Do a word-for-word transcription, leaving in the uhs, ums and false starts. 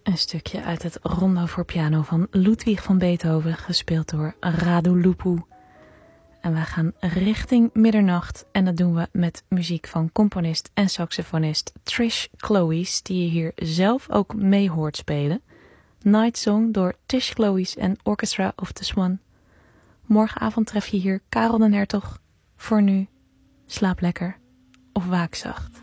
Een stukje uit het Rondo voor piano van Ludwig van Beethoven, gespeeld door Radu Lupu. En we gaan richting middernacht en dat doen we met muziek van componist en saxofonist Trish Cloese, die je hier zelf ook mee hoort spelen. Night Song door Tish Cloese en Orchestra of the Swan. Morgenavond tref je hier Karel den Hertog. Voor nu, slaap lekker of waak zacht.